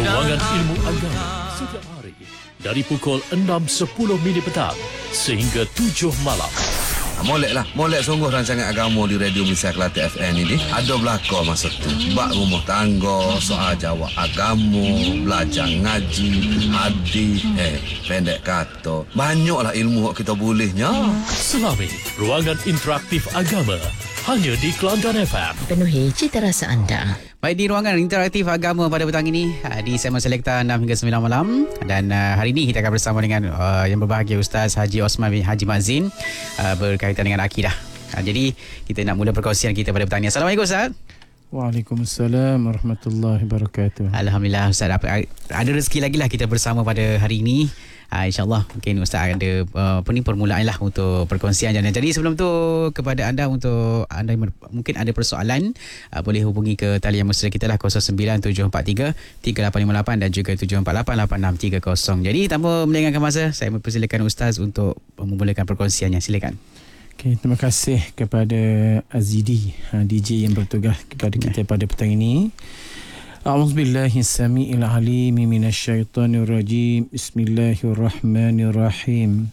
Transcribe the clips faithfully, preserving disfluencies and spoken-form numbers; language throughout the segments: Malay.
Ruangan Ilmu Agama setiap hari dari pukul enam sepuluh minit petang sehingga tujuh malam. Molek lah, molek sungguh rancangan agama di Radio Malaysia Kelantan F M ini. Ada belakang masa tu. Bak rumah tangga, soal jawab agama, belajar ngaji, hadis, eh, pendek kata. Banyaklah ilmu yang kita bolehnya. Selami Ruangan Interaktif Agama hanya di Kelantan F M. Penuhi cita rasa anda. Baik, di Ruangan Interaktif Agama pada petang ini di segmen Selekta enam hingga sembilan malam, dan uh, hari ini kita akan bersama dengan uh, yang berbahagia Ustaz Haji Osman bin Haji Mazin uh, berkaitan dengan akidah. Uh, jadi kita nak mula perkongsian kita pada petang ini. Assalamualaikum Ustaz. Waalaikumsalam warahmatullahi wabarakatuh. Alhamdulillah Ustaz, ada, ada rezeki lagi lah kita bersama pada hari ini. Uh, InsyaAllah mungkin Ustaz ada uh, apa ni permulaan lah untuk perkongsian. Jadi sebelum tu kepada anda, untuk anda yang mungkin ada persoalan, uh, boleh hubungi ke talian mesra kita lah kosong sembilan tujuh empat tiga tiga lapan lima lapan dan juga tujuh empat lapan lapan enam tiga kosong. Jadi tanpa melengahkan masa, saya mempersilakan Ustaz untuk memulakan perkongsiannya. Silakan. Okay, terima kasih kepada Azidi, D J yang bertugas kepada kita pada petang ini. A'udzubillahi samiil alim minasyaitonir rajim. Bismillahirrahmanirrahim.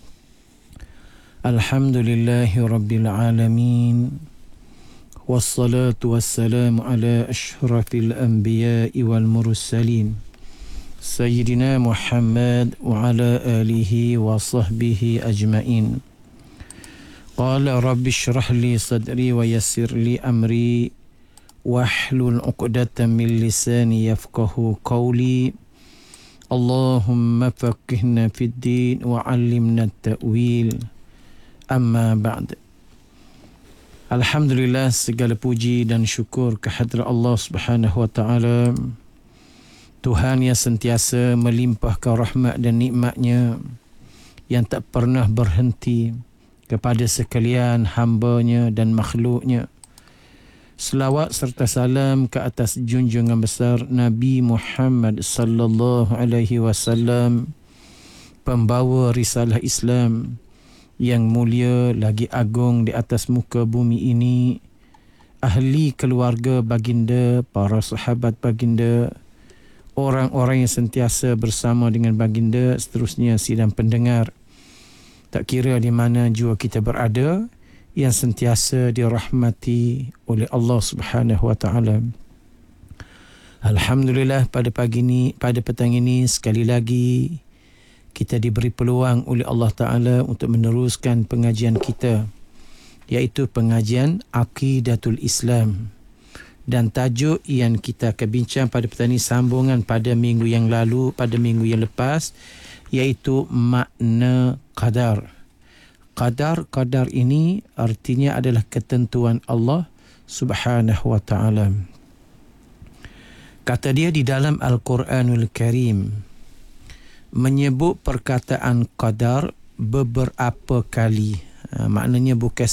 Alhamdulillahi rabbil alamin. Wassalatu wassalamu ala asyrafil anbiya'i wal mursalin. Sayyidina Muhammad wa ala alihi wa sahbihi ajma'in. Qala rabbi syrah li sadri wa yassir li amri wahlul 'uqdatam min lisani yafqahu qawli. Allahumma faqihna fid din wa 'allimna at-ta'wil. Amma ba'd. Alhamdulillah, segala puji dan syukur kehadrat Allah Subhanahu wa taala, Tuhan yang sentiasa melimpahkan rahmat dan nikmatnya yang tak pernah berhenti kepada sekalian hamba-Nya dan makhluk-Nya. Selawat serta salam ke atas junjungan besar Nabi Muhammad sallallahu alaihi wasallam, pembawa risalah Islam yang mulia lagi agung di atas muka bumi ini, ahli keluarga baginda, para sahabat baginda, orang-orang yang sentiasa bersama dengan baginda, seterusnya sidang pendengar. Tak kira di mana jua kita berada, yang sentiasa dirahmati oleh Allah Subhanahu wa taala. Alhamdulillah, pada pagi ini, pada petang ini sekali lagi kita diberi peluang oleh Allah Taala untuk meneruskan pengajian kita, iaitu pengajian Aqidatul Islam. Dan tajuk yang kita akan bincang pada petang ini sambungan pada minggu yang lalu, pada minggu yang lepas, iaitu makna qadar. Qadar-qadar ini artinya adalah ketentuan Allah Subhanahu wa taala. Kata dia di dalam Al-Quranul Karim menyebut perkataan qadar beberapa kali. Ha, maknanya bukan